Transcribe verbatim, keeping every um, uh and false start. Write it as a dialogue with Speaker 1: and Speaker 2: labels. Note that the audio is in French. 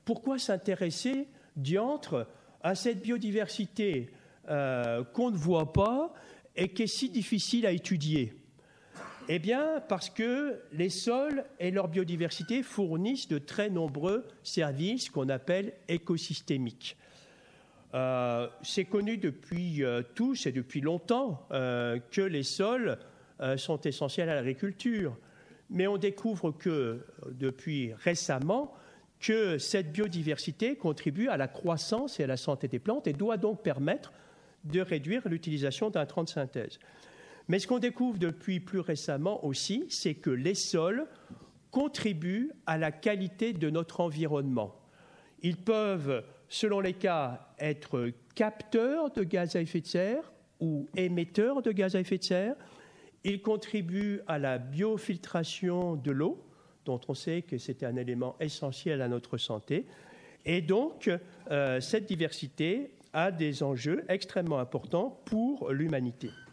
Speaker 1: pourquoi s'intéresser diantre à cette biodiversité euh, qu'on ne voit pas et qui est si difficile à étudier? Eh bien, parce que les sols et leur biodiversité fournissent de très nombreux services qu'on appelle écosystémiques. Euh, c'est connu depuis euh, tous et depuis longtemps euh, que les sols euh, sont essentiels à l'agriculture. Mais on découvre que, depuis récemment, que cette biodiversité contribue à la croissance et à la santé des plantes et doit donc permettre de réduire l'utilisation d'intrants de synthèse. Mais ce qu'on découvre depuis plus récemment aussi, c'est que les sols contribuent à la qualité de notre environnement. Ils peuvent, selon les cas, être capteurs de gaz à effet de serre ou émetteurs de gaz à effet de serre. Ils contribuent à la biofiltration de l'eau, dont on sait que c'est un élément essentiel à notre santé. Et donc, euh, cette diversité a des enjeux extrêmement importants pour l'humanité.